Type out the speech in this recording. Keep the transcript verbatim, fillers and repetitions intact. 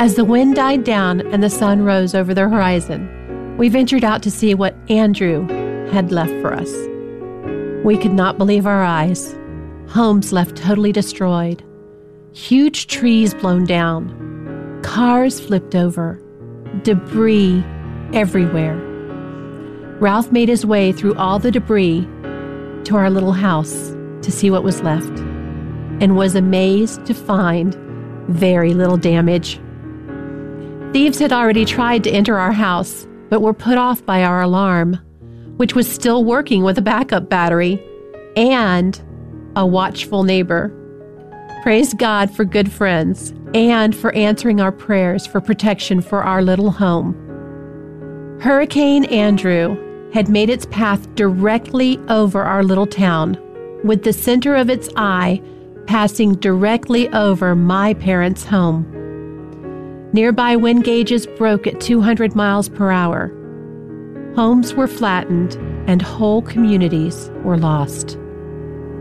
As the wind died down and the sun rose over the horizon, we ventured out to see what Andrew had left for us. We could not believe our eyes. Homes left totally destroyed. Huge trees blown down. Cars flipped over. Debris everywhere. Ralph made his way through all the debris to our little house to see what was left, and was amazed to find very little damage. Thieves had already tried to enter our house, but were put off by our alarm, which was still working with a backup battery, and a watchful neighbor. Praise God for good friends and for answering our prayers for protection for our little home. Hurricane Andrew had made its path directly over our little town, with the center of its eye passing directly over my parents' home. Nearby wind gauges broke at two hundred miles per hour. Homes were flattened and whole communities were lost.